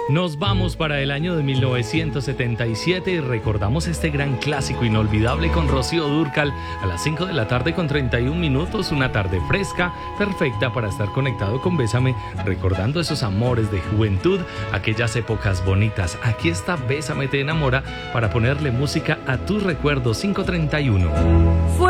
Nos vamos para el año de 1977 y recordamos este gran clásico inolvidable con Rocío Dúrcal a las 5 de la tarde con 31 minutos, una tarde fresca, perfecta para estar conectado con Bésame, recordando esos amores de juventud, aquellas épocas bonitas. Aquí está Bésame te enamora para ponerle música a tus recuerdos. 5:31.